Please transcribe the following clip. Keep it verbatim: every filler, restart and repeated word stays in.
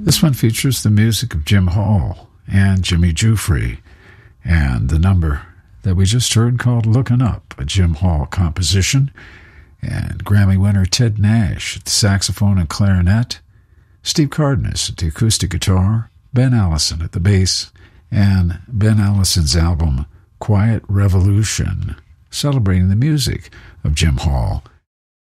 This one features the music of Jim Hall and Jimmy Giuffre, and the number that we just heard called Lookin' Up, a Jim Hall composition, and Grammy winner Ted Nash at the saxophone and clarinet, Steve Cardenas at the acoustic guitar, Ben Allison at the bass, and Ben Allison's album Quiet Revolution, celebrating the music of Jim Hall